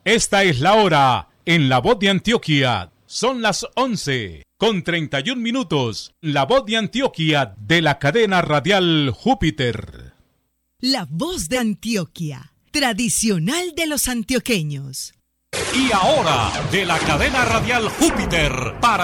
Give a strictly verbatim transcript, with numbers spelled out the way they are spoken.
Esta es la hora en La Voz de Antioquia. Son las once con treinta y un minutos. La Voz de Antioquia de la cadena radial Júpiter. La Voz de Antioquia, tradicional de los antioqueños. Y ahora, de la cadena radial Júpiter, para